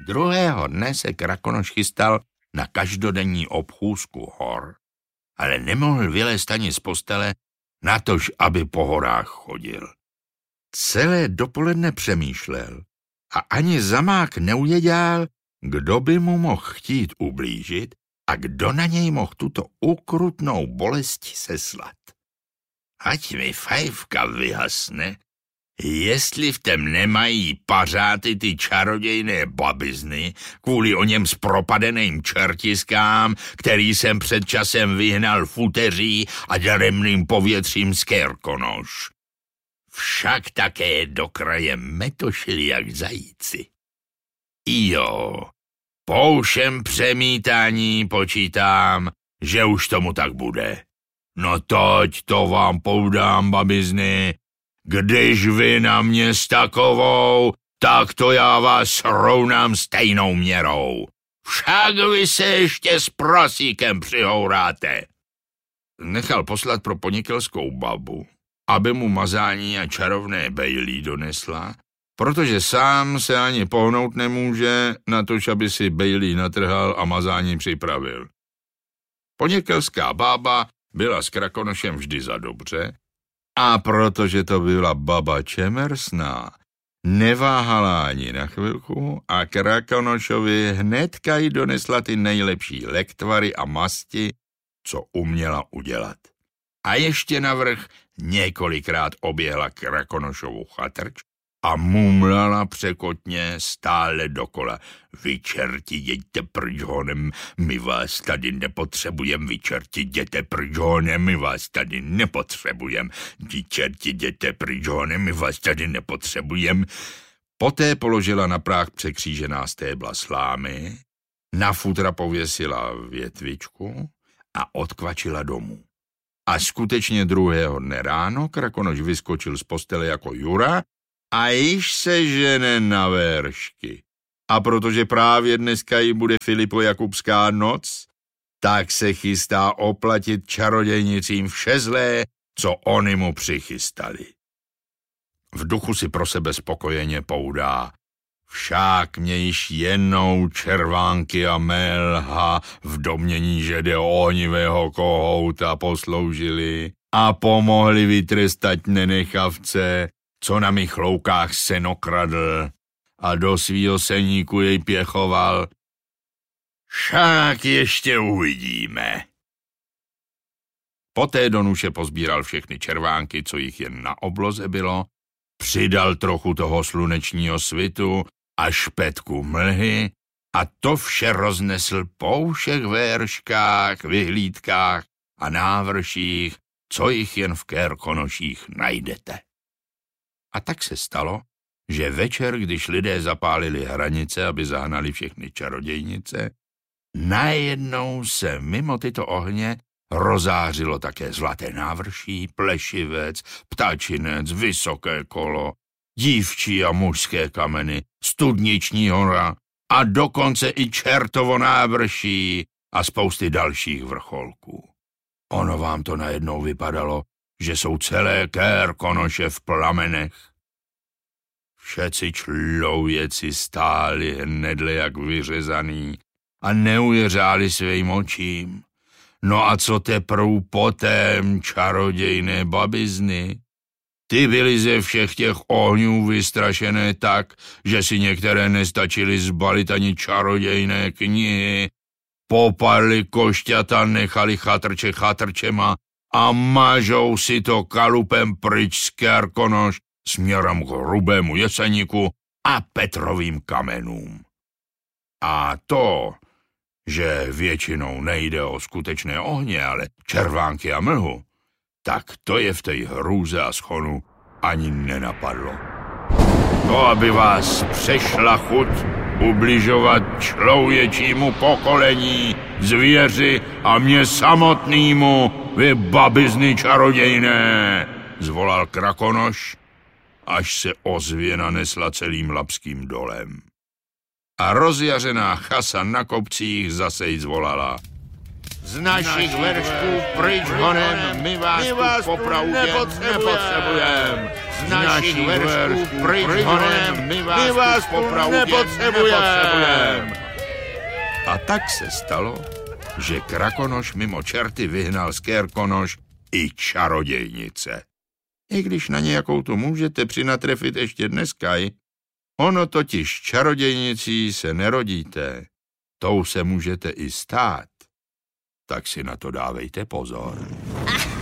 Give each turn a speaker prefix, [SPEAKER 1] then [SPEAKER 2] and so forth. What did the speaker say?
[SPEAKER 1] Druhého dne se Krakonoš chystal na každodenní obchůzku hor, ale nemohl vylézt ani z postele, natož aby po horách chodil. Celé dopoledne přemýšlel a ani zamák neuvěděl, kdo by mu mohl chtít ublížit a kdo na něj mohl tuto ukrutnou bolest seslat. Ať mi fajfka vyhasne, jestli v tem nemají pařáty ty čarodějné babizny kvůli o něm zpropadeným čertiskám, který jsem před časem vyhnal futeří a daremným povětřím z Krkonoš. Však také do kraje metošili jak zajíci. Jo, po všem přemítání počítám, že už tomu tak bude. No toť to vám poudám, babizny, když vy na mě s takovou, tak to já vás srovnám stejnou měrou. Však vy se ještě s prosíkem přihouráte. Nechal poslat pro ponikelskou babu, aby mu mazání a čarovné bejlí donesla, protože sám se ani pohnout nemůže, natož aby si bejlí natrhal a mazání připravil. Ponikelská bába byla s Krakonošem vždy za dobře, a protože to byla baba čemersná, neváhala ani na chvilku a Krakonošovi hnedka jí donesla ty nejlepší lektvary a masti, co uměla udělat. A ještě navrch několikrát oběhla Krakonošovu chatrč a mumlala překotně stále dokola. Vy čerti, jeďte pryč honem, my vás tady nepotřebujem, vy čerti, jděte pryč honem, my vás tady nepotřebujem, vy čerti, jděte pryč honem, my vás tady nepotřebujem. Poté položila na práh překřížená stébla slámy, na futra pověsila větvičku a odkvačila domů. A skutečně druhého dne ráno Krakonoš vyskočil z postele jako Jura a již se žene na veršky. A protože právě dneska jí bude Filipo-Jakubská noc, tak se chystá oplatit čarodějnicím vše zlé, co oni mu přichystali. V duchu si pro sebe spokojeně poudá. Však mě již jednou červánky a melha v domnění, že jde o ohnivého kohouta posloužili a pomohli vytrestat nenechavce, co na mých loukách seno kradl a do svýho seníku jej pěchoval. Však ještě uvidíme. Poté do nůše pozbíral všechny červánky, co jich jen na obloze bylo, přidal trochu toho slunečního svitu a špetku mlhy a to vše roznesl po všech verškách, vyhlídkách a návrších, co jich jen v Krkonoších najdete. A tak se stalo, že večer, když lidé zapálili hranice, aby zahnali všechny čarodějnice, najednou se mimo tyto ohně rozářilo také zlaté návrší, plešivec, ptačinec, vysoké kolo, dívčí a mužské kameny, studniční hora a dokonce i čertovo návrší a spousty dalších vrcholků. Ono vám to najednou vypadalo, že jsou celé Krkonoše v plamenech. Všeci člověci stáli hnedle jak vyřezaný a neuvěřáli svým očím. No a co teprv potom čarodějné babizny? Ty byly ze všech těch ohňů vystrašené tak, že si některé nestačily zbalit ani čarodějné knihy, popadly košťata, nechali chatrče chatrčema a mažou si to kalupem pryč z Krkonoš směrem k Hrubému Jeseníku a Petrovým kamenům. A to, že většinou nejde o skutečné ohně, ale červánky a mlhu, tak to je v té hrůze a schonu ani nenapadlo. To, aby vás přešla chuť ubližovat člověčímu pokolení, zvěři a mě samotnýmu, vy babizny čarodějné, zvolal Krakonoš, až se ozvěna nesla celým Lapským dolem. A rozjařená chasa na kopcích zase jí zvolala. Z našich veršků pryč honem, my vás tu popravdě nepotřebujeme. Z z našich veršků pryč honem, my vás tu nepotřebujeme. A tak se stalo, že Krakonoš mimo čerty vyhnal z Kérkonoš i čarodějnice. I když na nějakou tu můžete přinatrefit ještě dneska, ono totiž čarodějnicí se nerodíte, tou se můžete i stát. Tak si na to dávejte pozor.